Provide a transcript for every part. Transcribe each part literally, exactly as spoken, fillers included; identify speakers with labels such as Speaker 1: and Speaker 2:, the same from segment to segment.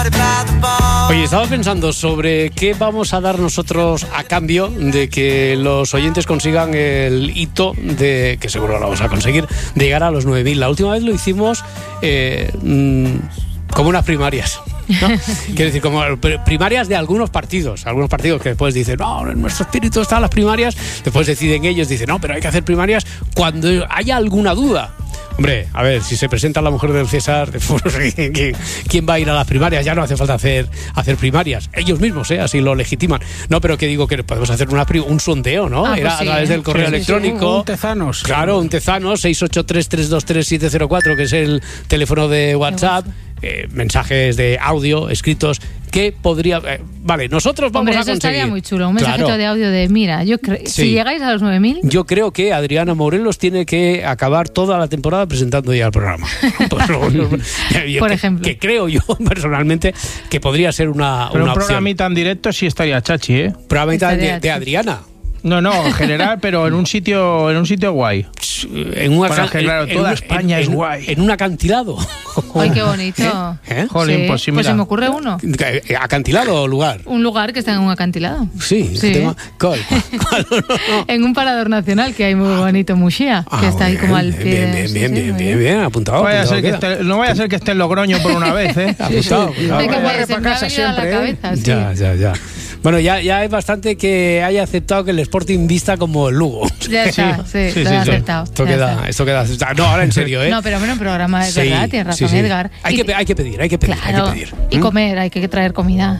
Speaker 1: Oye, estaba pensando sobre qué vamos a dar nosotros a cambio de que los oyentes consigan el hito de, que seguro lo vamos a conseguir, de llegar a los nueve mil. La última vez lo hicimos eh, mmm, como unas primarias, ¿no? Quiero decir, como primarias de algunos partidos, algunos partidos que después dicen, no, en nuestro espíritu están las primarias, después deciden ellos, dicen, no, pero hay que hacer primarias cuando haya alguna duda. Hombre, a ver, si se presenta la mujer del César, ¿quién va a ir a las primarias? Ya no hace falta hacer, hacer primarias. Ellos mismos, ¿eh? Así lo legitiman. No, pero que digo que podemos hacer una, un sondeo, ¿no?
Speaker 2: Ah,
Speaker 1: Era
Speaker 2: pues sí,
Speaker 1: a través del correo
Speaker 2: sí,
Speaker 1: electrónico.
Speaker 2: Sí, un tezanos.
Speaker 1: Claro, un tezanos, seis ocho tres, tres dos tres, siete cero cuatro, que es el teléfono de WhatsApp. Eh, mensajes de audio escritos que podría... Eh, vale, nosotros vamos
Speaker 3: Hombre,
Speaker 1: a
Speaker 3: eso
Speaker 1: conseguir...
Speaker 3: estaría muy chulo, un mensajito
Speaker 1: Claro.
Speaker 3: de audio de, mira, yo creo,
Speaker 1: Sí.
Speaker 3: si llegáis a los nueve mil...
Speaker 1: Yo creo que Adriana Morelos tiene que acabar toda la temporada presentando ya el programa. Pues, yo,
Speaker 3: Por
Speaker 1: que,
Speaker 3: ejemplo.
Speaker 1: Que creo yo, personalmente, que podría ser una,
Speaker 2: Pero
Speaker 1: una
Speaker 2: un
Speaker 1: opción.
Speaker 2: programita en directo sí estaría chachi, ¿eh?
Speaker 1: Programita de,
Speaker 3: Estaría
Speaker 1: de Adriana.
Speaker 2: No, no, en general, pero en un sitio, en un sitio guay.
Speaker 1: En una
Speaker 2: Para
Speaker 1: can-
Speaker 2: que, claro,
Speaker 1: en-
Speaker 2: toda
Speaker 1: en-
Speaker 2: España
Speaker 1: en-
Speaker 2: es guay.
Speaker 1: En un acantilado.
Speaker 3: ¡Ay, qué bonito!
Speaker 1: ¿Eh?
Speaker 2: Jolín,
Speaker 3: Sí,
Speaker 2: pues sí,
Speaker 3: pues
Speaker 2: mira.
Speaker 3: se me ocurre uno.
Speaker 1: ¿Acantilado o lugar?
Speaker 3: Un lugar que está en un acantilado.
Speaker 1: Sí.
Speaker 3: Sí.
Speaker 1: Tema- ¿Cuál? ¿Cuál? No, no.
Speaker 3: En un parador nacional que hay muy bonito, Muxía,
Speaker 1: Ah,
Speaker 3: que está ahí
Speaker 1: muy
Speaker 3: como
Speaker 1: bien,
Speaker 3: al pie.
Speaker 1: Bien,
Speaker 3: de-
Speaker 1: bien,
Speaker 3: sí,
Speaker 1: bien,
Speaker 3: sí,
Speaker 1: bien,
Speaker 3: muy
Speaker 1: bien, bien, apuntado.
Speaker 2: Vaya a
Speaker 1: apuntado
Speaker 2: ser que
Speaker 1: queda.
Speaker 2: esté- no vaya a ser que esté en Logroño por una vez, ¿eh?
Speaker 1: Apuntado,
Speaker 2: Sí, sí.
Speaker 1: apuntado.
Speaker 3: Hay que
Speaker 2: Vaya
Speaker 3: ponerse
Speaker 2: pa'
Speaker 3: en la
Speaker 2: casa
Speaker 3: avenida a la
Speaker 2: siempre, ¿eh?
Speaker 3: cabeza, sí.
Speaker 1: Ya, ya, ya. Bueno, ya, ya es bastante que haya aceptado que el Sporting vista como el Lugo.
Speaker 3: Ya está, sí,
Speaker 2: sí,
Speaker 3: lo
Speaker 2: sí,
Speaker 3: he
Speaker 2: sí.
Speaker 3: aceptado.
Speaker 1: Esto
Speaker 3: ya
Speaker 1: queda,
Speaker 3: está.
Speaker 1: esto queda aceptado. No, ahora en serio, ¿eh?
Speaker 3: No, pero bueno, un programa es
Speaker 1: Sí,
Speaker 3: verdad, tienes razón,
Speaker 1: sí, sí.
Speaker 3: Edgar.
Speaker 1: Hay
Speaker 3: Y-
Speaker 1: que, hay que pedir, hay que pedir,
Speaker 3: Claro,
Speaker 1: hay que pedir.
Speaker 3: y
Speaker 1: ¿Mm?
Speaker 3: comer, hay que traer comida.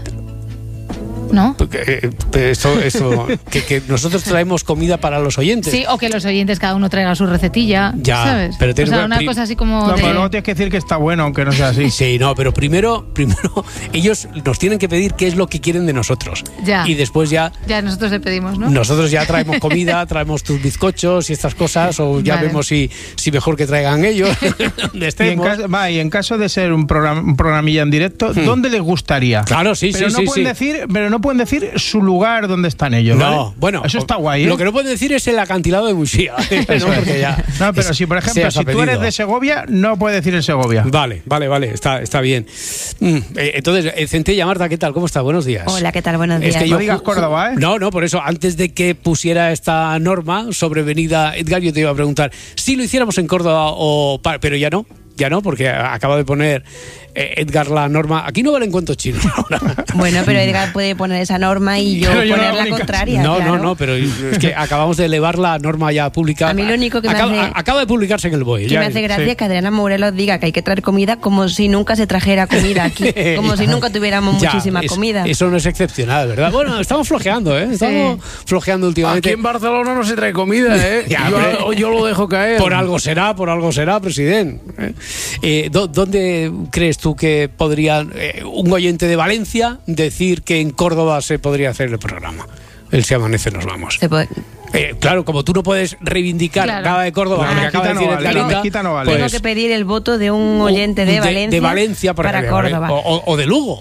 Speaker 3: ¿No?
Speaker 1: Porque, eh, eh, esto, esto, que, que nosotros traemos comida para los oyentes.
Speaker 3: Sí, o que los oyentes cada uno traiga su recetilla,
Speaker 1: Ya,
Speaker 3: ¿sabes?
Speaker 1: pero
Speaker 3: o
Speaker 1: tiene
Speaker 3: sea,
Speaker 1: que-
Speaker 3: una
Speaker 1: pri-
Speaker 3: cosa así como
Speaker 2: No,
Speaker 3: de...
Speaker 2: pero luego tienes que decir que está bueno, aunque no sea así.
Speaker 1: Sí, no, pero primero, primero ellos nos tienen que pedir qué es lo que quieren de nosotros.
Speaker 3: Ya.
Speaker 1: Y después ya
Speaker 3: Ya nosotros le pedimos, ¿no?
Speaker 1: nosotros ya traemos comida, traemos tus bizcochos y estas cosas, o ya
Speaker 3: Vale.
Speaker 1: vemos si, si mejor que traigan ellos, donde
Speaker 2: Y en,
Speaker 1: estemos.
Speaker 2: caso, va, y en caso de ser un, programa, un programilla en directo, ¿dónde les gustaría?
Speaker 1: Claro, sí,
Speaker 2: pero
Speaker 1: sí,
Speaker 2: no
Speaker 1: sí,
Speaker 2: pueden
Speaker 1: sí.
Speaker 2: decir, pero no pueden decir su lugar donde están ellos,
Speaker 1: No,
Speaker 2: ¿vale?
Speaker 1: bueno,
Speaker 2: eso está guay, ¿eh?
Speaker 1: Lo que no pueden decir es el acantilado de Muxía. ¿no?
Speaker 2: Eso es.
Speaker 1: Porque ya
Speaker 2: No, pero
Speaker 1: es-
Speaker 2: si por ejemplo,
Speaker 1: seas
Speaker 2: si tú eres
Speaker 1: apellido.
Speaker 2: de Segovia, no puedes decir en Segovia.
Speaker 1: Vale, vale, vale, está, está bien. Mm, eh, entonces, eh, Centella, Marta, ¿qué tal? ¿Cómo está? Buenos días.
Speaker 4: Hola, ¿qué tal? Buenos días.
Speaker 1: Es que
Speaker 2: No
Speaker 1: yo
Speaker 2: digas
Speaker 1: ju-
Speaker 2: Córdoba, ¿eh?
Speaker 1: No, no, por eso, antes de que pusiera esta norma sobrevenida, Edgar, yo te iba a preguntar si lo hiciéramos en Córdoba o... pa- Pero ya no, ya no, porque acaba de poner eh, Edgar la norma. Aquí no valen cuentos chinos.
Speaker 4: Bueno, pero Edgar puede poner esa norma y yo
Speaker 2: Pero yo
Speaker 4: poner
Speaker 2: la
Speaker 4: la
Speaker 2: única-
Speaker 4: contraria.
Speaker 1: No,
Speaker 4: claro.
Speaker 1: no, no, pero es que acabamos de elevar la norma ya pública.
Speaker 4: A mí lo único que me
Speaker 1: acaba,
Speaker 4: hace-
Speaker 1: a- acaba de publicarse en el B O E.
Speaker 4: Que
Speaker 1: ya-
Speaker 4: me hace gracia
Speaker 1: sí.
Speaker 4: que Adriana Morelos diga que hay que traer comida como si nunca se trajera comida aquí, como si nunca tuviéramos
Speaker 1: Ya,
Speaker 4: muchísima
Speaker 1: es-
Speaker 4: comida.
Speaker 1: Eso no es excepcional, ¿verdad? Bueno, estamos flojeando, ¿eh? Estamos flojeando últimamente.
Speaker 5: Aquí en Barcelona no se trae comida, ¿eh?
Speaker 1: Ya,
Speaker 5: yo,
Speaker 1: hombre.
Speaker 5: yo lo dejo caer.
Speaker 1: Por algo será, por algo será, presidente. ¿Eh? Eh, ¿dó- ¿Dónde crees tú que podría eh, un oyente de Valencia decir que en Córdoba se podría hacer el programa? El Si Amanece Nos Vamos.
Speaker 4: Se puede-
Speaker 1: Eh, claro, como tú no puedes reivindicar
Speaker 3: Claro.
Speaker 1: nada de Córdoba,
Speaker 2: La
Speaker 1: lo que acaba de
Speaker 2: mezquita
Speaker 1: decir
Speaker 2: no vale,
Speaker 1: Edgarita,
Speaker 2: la mezquita no vale.
Speaker 4: Tengo
Speaker 1: pues,
Speaker 4: que pedir el voto de un oyente de, Valencia,
Speaker 1: de Valencia para,
Speaker 4: para
Speaker 1: que-
Speaker 4: Córdoba.
Speaker 1: O, o- o de Lugo.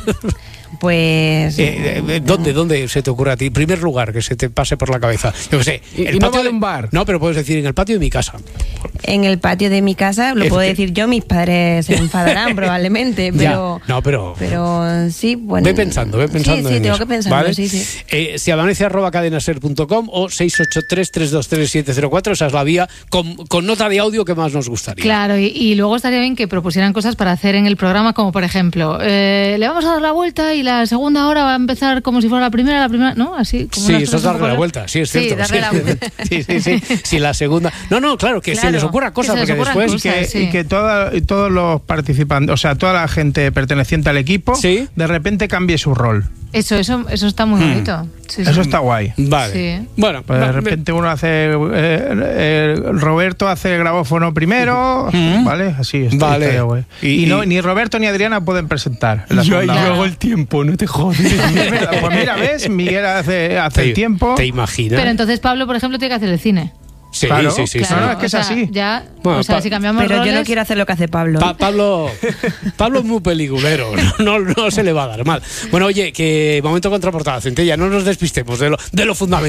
Speaker 4: Pues
Speaker 1: Eh, eh, ¿Dónde, ¿Dónde se te ocurre a ti? Primer lugar que se te pase por la cabeza. Yo qué sé.
Speaker 5: Y-
Speaker 1: el
Speaker 5: y no
Speaker 1: patio
Speaker 5: vale
Speaker 1: de-
Speaker 5: un bar.
Speaker 1: No, pero puedes decir en el patio de mi casa.
Speaker 4: en el patio de mi casa, lo
Speaker 1: Es
Speaker 4: puedo
Speaker 1: que-
Speaker 4: decir yo, mis padres se enfadarán probablemente, pero...
Speaker 1: Ya, no, pero...
Speaker 4: Pero sí, bueno...
Speaker 1: Ve pensando, ve pensando.
Speaker 4: Sí, sí,
Speaker 1: en
Speaker 4: tengo
Speaker 1: eso,
Speaker 4: que pensarlo,
Speaker 1: ¿vale?
Speaker 4: sí, sí.
Speaker 1: Eh, si amanece arroba cadenaser punto com o seis ocho tres, tres dos tres, siete cero cuatro, esa es la vía con, con nota de audio que más nos gustaría.
Speaker 3: Claro, y, y luego estaría bien que propusieran cosas para hacer en el programa, como por ejemplo, eh, le vamos a dar la vuelta y la segunda hora va a empezar como si fuera la primera, la primera, ¿no? Así como
Speaker 1: Sí,
Speaker 3: unas
Speaker 1: eso es
Speaker 3: cosas un
Speaker 1: darle
Speaker 3: poco-
Speaker 1: la vuelta, sí, es
Speaker 3: Sí,
Speaker 1: cierto.
Speaker 3: darle la vuelta.
Speaker 1: Sí, sí, sí. Sí, la segunda. No, no, claro, que se
Speaker 3: Claro,
Speaker 1: les ocurra
Speaker 3: que
Speaker 1: cosas,
Speaker 3: se les
Speaker 1: porque
Speaker 3: ocurran
Speaker 1: después.
Speaker 3: cosas.
Speaker 2: Que-
Speaker 3: sí.
Speaker 2: Y que toda- y todos los participantes, o sea, toda la gente perteneciente al equipo,
Speaker 1: Sí.
Speaker 2: de repente cambie su rol.
Speaker 3: Eso, eso, eso está muy
Speaker 1: Hmm.
Speaker 3: bonito. Sí,
Speaker 2: Eso
Speaker 3: sí.
Speaker 2: está guay.
Speaker 1: Vale.
Speaker 3: Sí.
Speaker 1: Bueno,
Speaker 2: Pues de
Speaker 1: va-
Speaker 2: repente uno hace. eh, eh, Roberto hace el grabófono primero,
Speaker 1: Ujú.
Speaker 2: ¿vale? Así está.
Speaker 1: Vale.
Speaker 2: estaría guay.
Speaker 1: Y-
Speaker 2: Y, no,
Speaker 1: y-
Speaker 2: ni Roberto ni Adriana pueden presentar. en la
Speaker 5: Yo,
Speaker 2: segunda
Speaker 5: yo
Speaker 2: hora.
Speaker 5: hago el tiempo, no te jodes.
Speaker 2: Es verdad. Pues mira, ¿ves? Miguel hace, hace
Speaker 1: te,
Speaker 2: el tiempo.
Speaker 1: ¿Te imaginas?
Speaker 3: Pero entonces Pablo, por ejemplo, tiene que hacer el cine.
Speaker 1: sí,
Speaker 2: Claro,
Speaker 1: sí, sí, sí.
Speaker 3: Claro,
Speaker 2: no, no, es que
Speaker 3: o
Speaker 2: es
Speaker 3: sea,
Speaker 2: así.
Speaker 3: Ya,
Speaker 1: Bueno,
Speaker 3: o sea,
Speaker 1: pa-
Speaker 3: si cambiamos
Speaker 4: Pero yo
Speaker 3: roles,
Speaker 4: no quiero hacer lo que hace Pablo.
Speaker 1: Pa- Pablo, Pablo es muy peliculero, no, no, no se le va a dar mal. Bueno, oye, que momento contraportada, Centella, no nos despistemos de lo, de lo fundamental.